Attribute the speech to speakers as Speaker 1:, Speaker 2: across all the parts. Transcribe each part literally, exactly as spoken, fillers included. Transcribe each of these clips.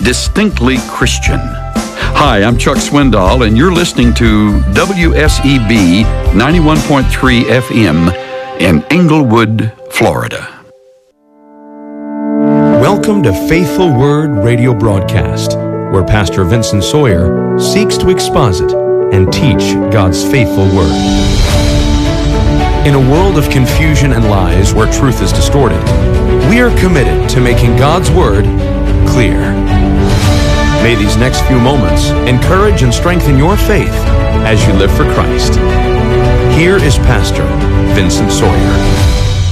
Speaker 1: distinctly Christian. Hi, I'm Chuck Swindoll, and you're listening to W S E B ninety-one point three F M in Englewood, Florida.
Speaker 2: Welcome to Faithful Word Radio Broadcast, where Pastor Vincent Sawyer seeks to exposit and teach God's faithful Word. In a world of confusion and lies where truth is distorted, we are committed to making God's Word clear. May these next few moments encourage and strengthen your faith as you live for Christ. Here is Pastor Vincent Sawyer.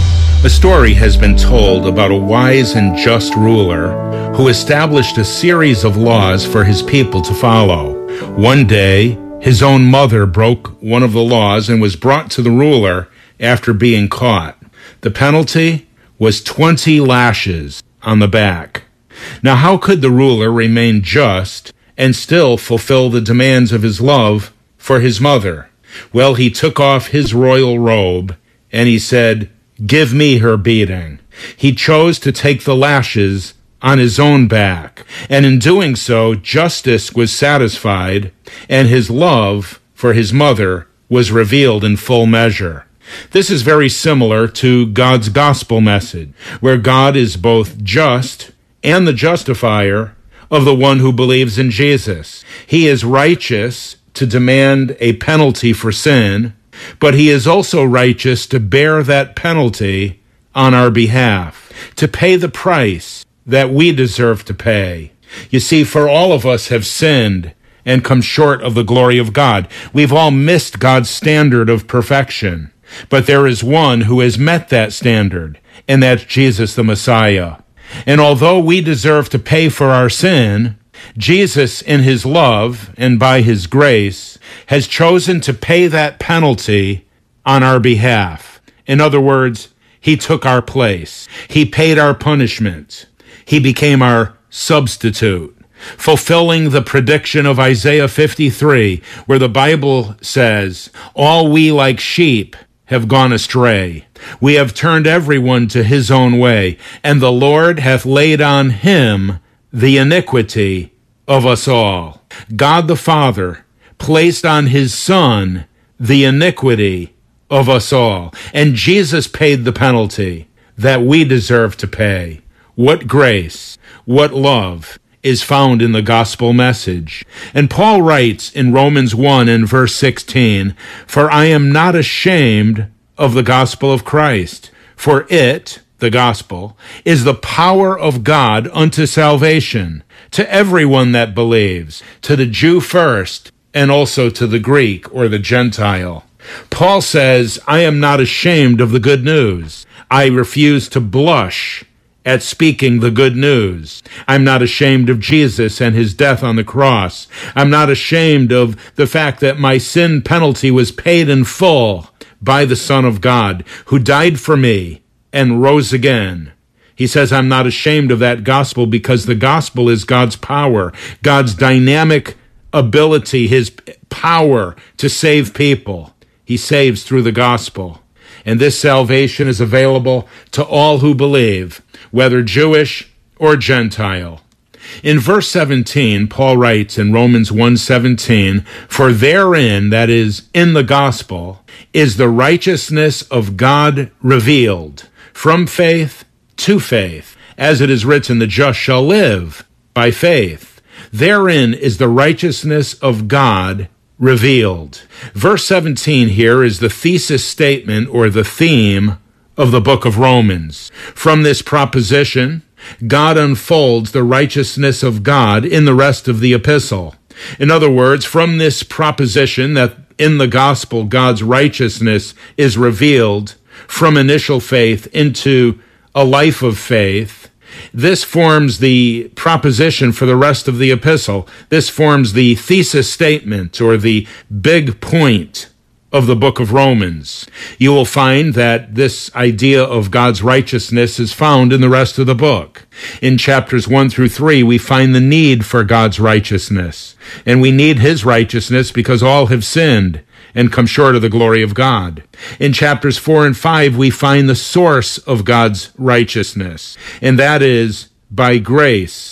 Speaker 3: A story has been told about a wise and just ruler who established a series of laws for his people to follow. One day, his own mother broke one of the laws and was brought to the ruler after being caught. The penalty was twenty lashes on the back. Now, how could the ruler remain just and still fulfill the demands of his love for his mother? Well, he took off his royal robe and he said, "Give me her beating." He chose to take the lashes on his own back, and in doing so, justice was satisfied, and his love for his mother was revealed in full measure. This is very similar to God's gospel message, where God is both just and the justifier of the one who believes in Jesus. He is righteous to demand a penalty for sin, but he is also righteous to bear that penalty on our behalf, to pay the price that we deserve to pay. You see, for all of us have sinned and come short of the glory of God. We've all missed God's standard of perfection, but there is one who has met that standard, and that's Jesus the Messiah. And although we deserve to pay for our sin, Jesus, in his love and by his grace, has chosen to pay that penalty on our behalf. In other words, he took our place. He paid our punishment. He became our substitute, fulfilling the prediction of Isaiah fifty-three, where the Bible says, "All we like sheep have gone astray. We have turned everyone to his own way, and the Lord hath laid on him the iniquity of us all." God the Father placed on his Son the iniquity of us all, and Jesus paid the penalty that we deserve to pay. What grace, what love is found in the gospel message. And Paul writes in Romans one and verse sixteen, "For I am not ashamed of the gospel of Christ, for it," the gospel, "is the power of God unto salvation, to everyone that believes, to the Jew first, and also to the Greek," or the Gentile. Paul says, "I am not ashamed of the good news. I refuse to blush at speaking the good news. I'm not ashamed of Jesus and his death on the cross. I'm not ashamed of the fact that my sin penalty was paid in full by the Son of God, who died for me and rose again." He says, "I'm not ashamed of that gospel, because the gospel is God's power, God's dynamic ability, his power to save people. He saves through the gospel. And this salvation is available to all who believe, whether Jewish or Gentile." In verse seventeen, Paul writes in Romans one seventeen, "For therein," that is, in the gospel, "is the righteousness of God revealed, from faith to faith. As it is written, the just shall live by faith. Therein is the righteousness of God revealed." Verse seventeen here is the thesis statement, or the theme, of the book of Romans. From this proposition, God unfolds the righteousness of God in the rest of the epistle. In other words, from this proposition that in the gospel God's righteousness is revealed from initial faith into a life of faith, this forms the proposition for the rest of the epistle. This forms the thesis statement, or the big point of the book of Romans. You will find that this idea of God's righteousness is found in the rest of the book. In chapters one through three, we find the need for God's righteousness. And we need his righteousness because all have sinned and come short of the glory of God. In chapters four and five, we find the source of God's righteousness, and that is by grace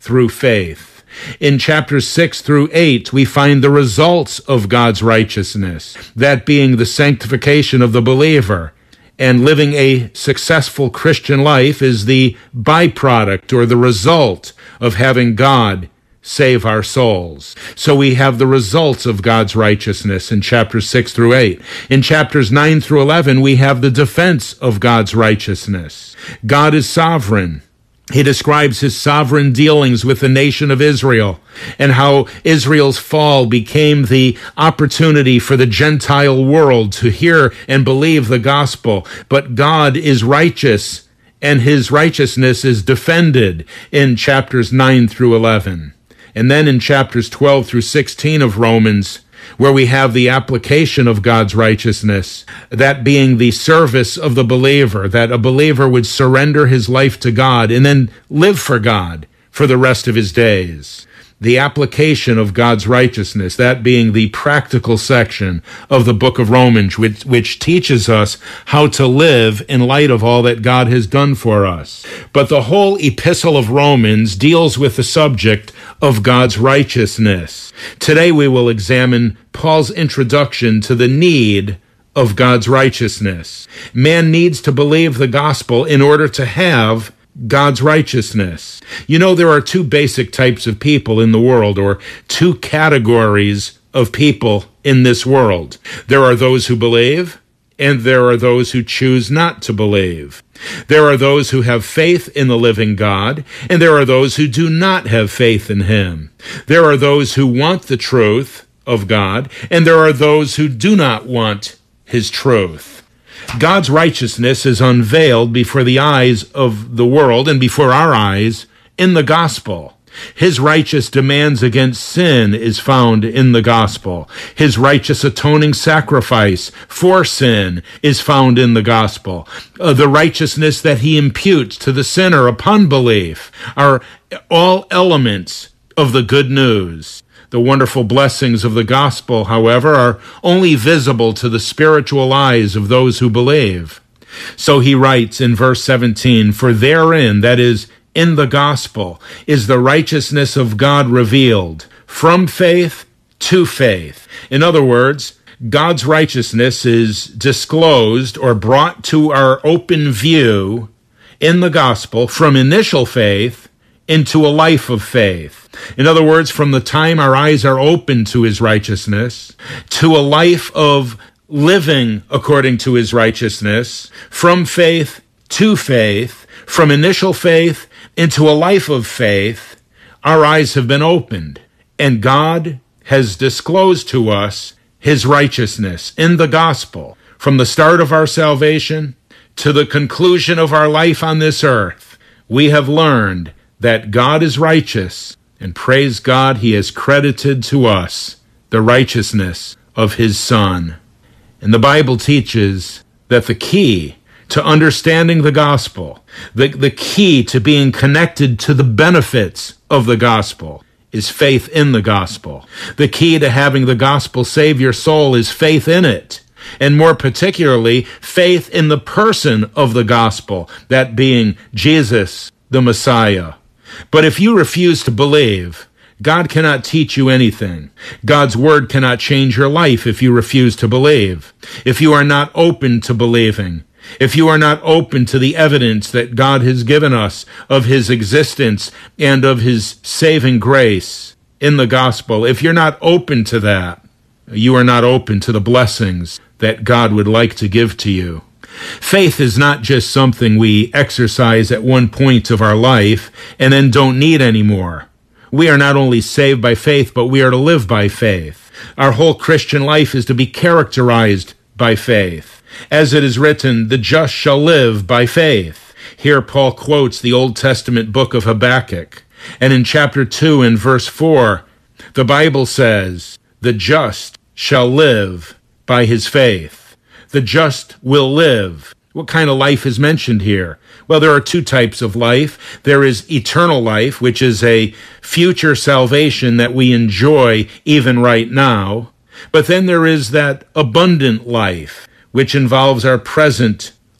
Speaker 3: through faith. In chapters six through eight, we find the results of God's righteousness, that being the sanctification of the believer. And living a successful Christian life is the byproduct or the result of having God save our souls. So we have the results of God's righteousness in chapters six through eight. In chapters nine through eleven, we have the defense of God's righteousness. God is sovereign. He describes his sovereign dealings with the nation of Israel and how Israel's fall became the opportunity for the Gentile world to hear and believe the gospel. But God is righteous, and his righteousness is defended in chapters nine through eleven. And then in chapters twelve through sixteen of Romans, where we have the application of God's righteousness, that being the service of the believer, that a believer would surrender his life to God and then live for God for the rest of his days. The application of God's righteousness, that being the practical section of the book of Romans, which, which teaches us how to live in light of all that God has done for us. But the whole epistle of Romans deals with the subject of God's righteousness. Today we will examine Paul's introduction to the need of God's righteousness. Man needs to believe the gospel in order to have God's righteousness. You know, there are two basic types of people in the world, or two categories of people in this world. There are those who believe, and there are those who choose not to believe. There are those who have faith in the living God, and there are those who do not have faith in him. There are those who want the truth of God, and there are those who do not want his truth. God's righteousness is unveiled before the eyes of the world and before our eyes in the gospel. His righteous demands against sin is found in the gospel. His righteous atoning sacrifice for sin is found in the gospel. Uh, the righteousness that he imputes to the sinner upon belief are all elements of the good news. The wonderful blessings of the gospel, however, are only visible to the spiritual eyes of those who believe. So he writes in verse seventeen, "For therein," that is, in the gospel, "is the righteousness of God revealed, from faith to faith." In other words, God's righteousness is disclosed or brought to our open view in the gospel from initial faith into a life of faith. In other words, from the time our eyes are open to his righteousness, to a life of living according to his righteousness, from faith to faith, from initial faith into a life of faith, our eyes have been opened, and God has disclosed to us his righteousness in the gospel. From the start of our salvation to the conclusion of our life on this earth, we have learned that God is righteous, and praise God, he has credited to us the righteousness of his Son. And the Bible teaches that the key to understanding the gospel, the, the key to being connected to the benefits of the gospel, is faith in the gospel. The key to having the gospel save your soul is faith in it, and more particularly, faith in the person of the gospel, that being Jesus, the Messiah. But if you refuse to believe, God cannot teach you anything. God's word cannot change your life if you refuse to believe. If you are not open to believing, if you are not open to the evidence that God has given us of his existence and of his saving grace in the gospel, if you're not open to that, you are not open to the blessings that God would like to give to you. Faith is not just something we exercise at one point of our life and then don't need anymore. We are not only saved by faith, but we are to live by faith. Our whole Christian life is to be characterized by faith. As it is written, the just shall live by faith. Here Paul quotes the Old Testament book of Habakkuk. And in chapter two and verse four, the Bible says, the just shall live by his faith. The just will live. What kind of life is mentioned here? Well, there are two types of life. There is eternal life, which is a future salvation that we enjoy even right now. But then there is that abundant life, which involves our present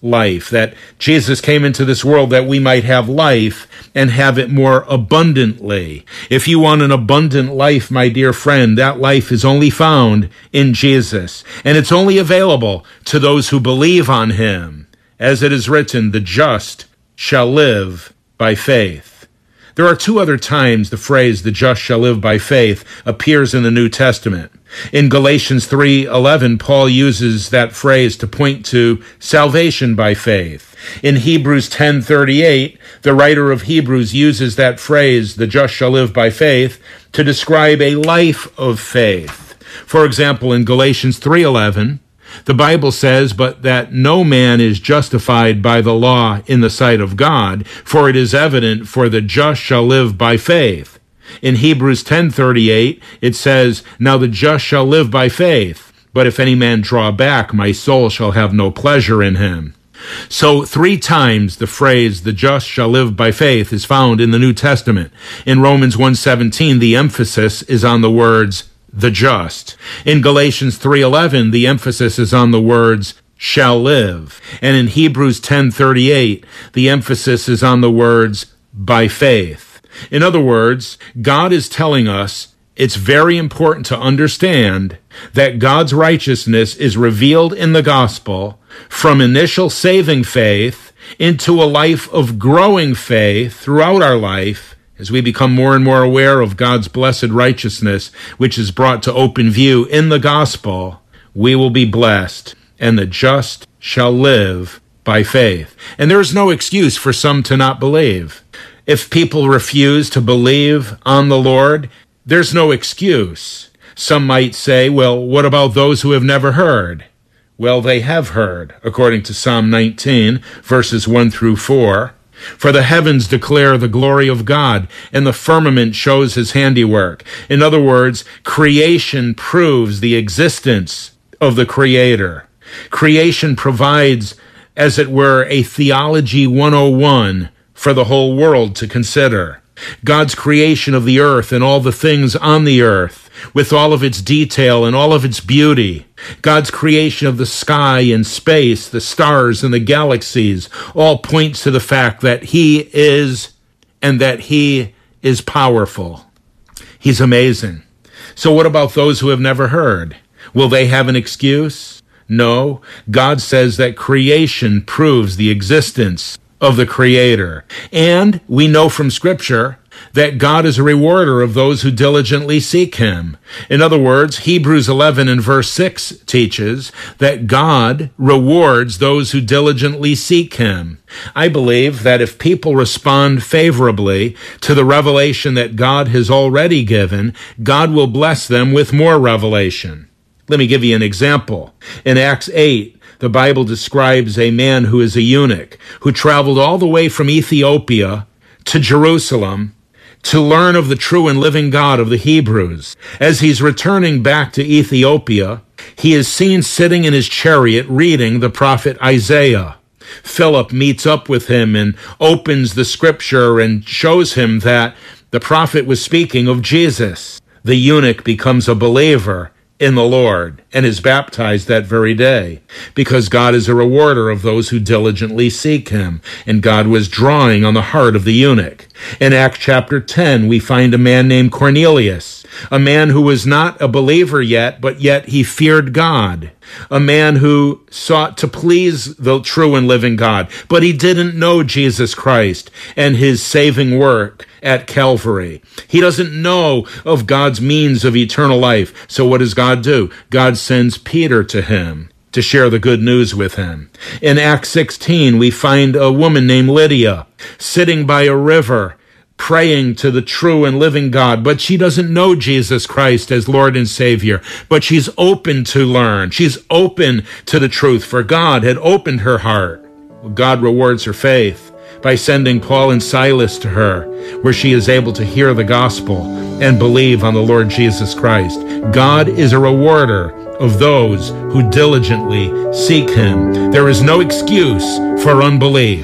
Speaker 3: life, that Jesus came into this world that we might have life and have it more abundantly. If you want an abundant life, my dear friend, that life is only found in Jesus, and it's only available to those who believe on him. As it is written, the just shall live by faith. There are two other times the phrase, the just shall live by faith, appears in the New Testament. In Galatians three eleven, Paul uses that phrase to point to salvation by faith. In Hebrews ten thirty-eight, the writer of Hebrews uses that phrase, the just shall live by faith, to describe a life of faith. For example, in Galatians three eleven, the Bible says, but that no man is justified by the law in the sight of God, for it is evident, for the just shall live by faith. In Hebrews ten thirty-eight, it says, now the just shall live by faith, but if any man draw back, my soul shall have no pleasure in him. So three times the phrase, the just shall live by faith, is found in the New Testament. In Romans one seventeen, the emphasis is on the words, the just. In Galatians three eleven, the emphasis is on the words, shall live. And in Hebrews ten thirty-eight, the emphasis is on the words, by faith. In other words, God is telling us it's very important to understand that God's righteousness is revealed in the gospel from initial saving faith into a life of growing faith throughout our life as we become more and more aware of God's blessed righteousness, which is brought to open view in the gospel. We will be blessed, and the just shall live by faith. And there is no excuse for some to not believe. If people refuse to believe on the Lord, there's no excuse. Some might say, well, what about those who have never heard? Well, they have heard, according to Psalm nineteen, verses one through four. For the heavens declare the glory of God, and the firmament shows his handiwork. In other words, creation proves the existence of the Creator. Creation provides, as it were, a theology one oh one for the whole world to consider. God's creation of the earth and all the things on the earth, with all of its detail and all of its beauty. God's creation of the sky and space, the stars and the galaxies, all points to the fact that he is and that he is powerful. He's amazing. So what about those who have never heard? Will they have an excuse? No. God says that creation proves the existence of the Creator. And we know from Scripture that God is a rewarder of those who diligently seek him. In other words, Hebrews eleven and verse six teaches that God rewards those who diligently seek him. I believe that if people respond favorably to the revelation that God has already given, God will bless them with more revelation. Let me give you an example. In Acts eight, the Bible describes a man who is a eunuch, who traveled all the way from Ethiopia to Jerusalem to learn of the true and living God of the Hebrews. As he's returning back to Ethiopia, he is seen sitting in his chariot reading the prophet Isaiah. Philip meets up with him and opens the scripture and shows him that the prophet was speaking of Jesus. The eunuch becomes a believer in the Lord and is baptized that very day, because God is a rewarder of those who diligently seek him, and God was drawing on the heart of the eunuch. In Acts chapter ten, we find a man named Cornelius, a man who was not a believer yet, but yet he feared God, a man who sought to please the true and living God, but he didn't know Jesus Christ and his saving work at Calvary. He doesn't know of God's means of eternal life. So what does God do? God sends Peter to him to share the good news with him. In Acts sixteen, we find a woman named Lydia sitting by a river praying to the true and living God, but she doesn't know Jesus Christ as Lord and Savior, but she's open to learn. She's open to the truth, for God had opened her heart. Well, God rewards her faith by sending Paul and Silas to her, where she is able to hear the gospel and believe on the Lord Jesus Christ. God is a rewarder of those who diligently seek him. There is no excuse for unbelief.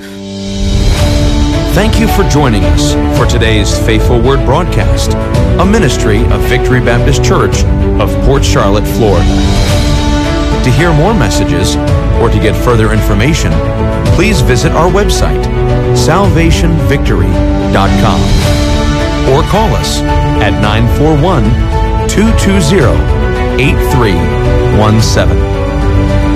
Speaker 2: Thank you for joining us for today's Faithful Word broadcast, a ministry of Victory Baptist Church of Port Charlotte, Florida. To hear more messages or to get further information, please visit our website, salvation victory dot com, or call us at nine four one, two two zero, eight three one seven.